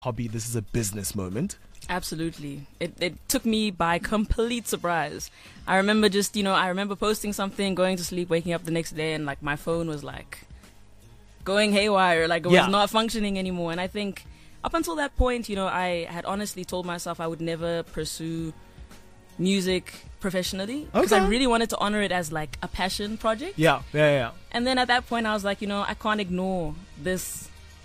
hobby, this is a business moment. Absolutely. It took me by complete surprise. I remember I remember posting something, going to sleep, waking up the next day, and like my phone was like going haywire, like it was not functioning anymore. And I think up until that point, I had honestly told myself I would never pursue music professionally because I really wanted to honor it as like a passion project. Yeah. And then at that point I was like, I can't ignore this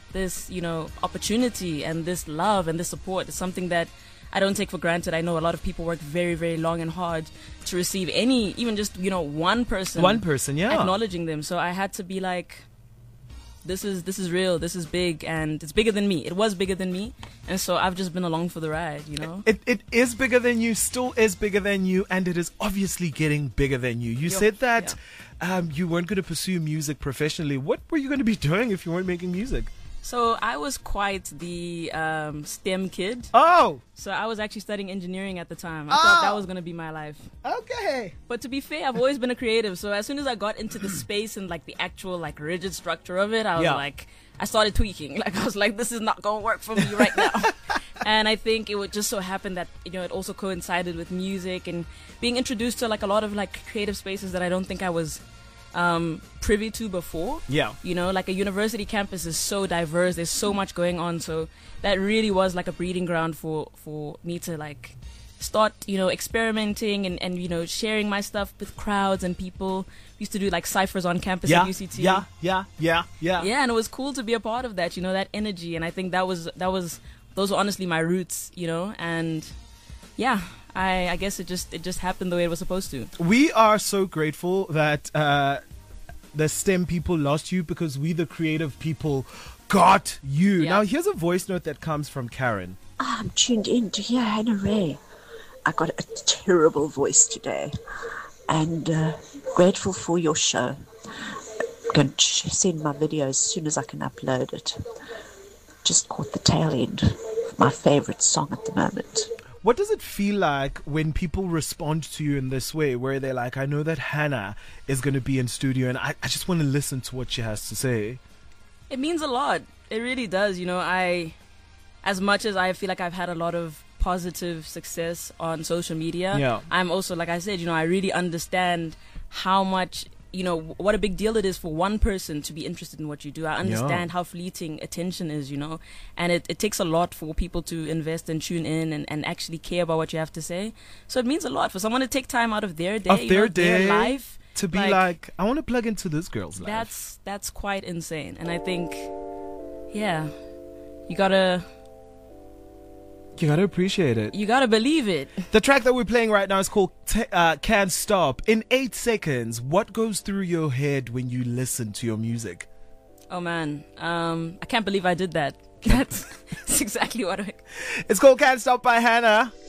opportunity and this love and this support. It's something that I don't take for granted. I know a lot of people work very, very long and hard to receive even just one person acknowledging them. So I had to be like, this is real, this is big, and it's bigger than me. It was bigger than me, and so I've just been along for the ride, It is bigger than you, still is bigger than you, and it is obviously getting bigger than you. You said that you weren't going to pursue music professionally. What were you going to be doing if you weren't making music? So I was quite the STEM kid. Oh! So I was actually studying engineering at the time. I thought that was going to be my life. Okay. But to be fair, I've always been a creative. So as soon as I got into the space and like the actual like rigid structure of it, I was like, I started tweaking. Like I was like, this is not going to work for me right now. And I think it would just so happen that, it also coincided with music and being introduced to like a lot of like creative spaces that I don't think I was privy to before. Like a university campus is so diverse, there's so much going on, so that really was like a breeding ground for me to like start experimenting and sharing my stuff with crowds and people. Used to do like cyphers on campus at UCT. Yeah, and it was cool to be a part of that, that energy, and I think those were honestly my roots, and yeah, I guess it just happened the way it was supposed to. We are so grateful that the STEM people lost you because we, the creative people, got you. Now, here's a voice note that comes from Karen. I'm tuned in to hear Hannah Ray. I got a terrible voice today, and grateful for your show. I'm going to send my video as soon as I can upload it. Just caught the tail end of my favorite song at the moment. What does it feel like when people respond to you in this way, where they're like, I know that Hannah is going to be in studio and I just want to listen to what she has to say? It means a lot. It really does. As much as I feel like I've had a lot of positive success on social media, I'm also, like I said, I really understand how much, what a big deal it is for one person to be interested in what you do. I understand how fleeting attention is, and it takes a lot for people to invest and tune in and actually care about what you have to say. So it means a lot for someone to take time out of their day, their life, to be like, I want to plug into this girl's life. That's quite insane. And I think, you gotta appreciate it. You gotta believe it. The track that we're playing right now is called Can't Stop. In 8 seconds, what goes through your head when you listen to your music? Oh man, I can't believe I did that. That's exactly what It's called Can't Stop by Hannah.